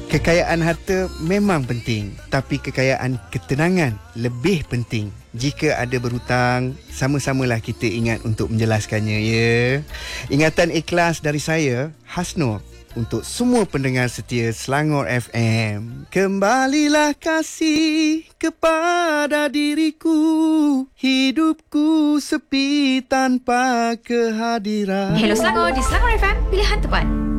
Kekayaan harta memang penting, tapi kekayaan ketenangan lebih penting. Jika ada berhutang, sama-samalah kita ingat untuk menjelaskannya, ya. Ingatan ikhlas dari saya, Hasnur, untuk semua pendengar setia Selangor FM. Kembalilah kasih kepada diriku, hidupku sepi tanpa kehadiran. Hello Selangor, di Selangor FM, pilihan tepat.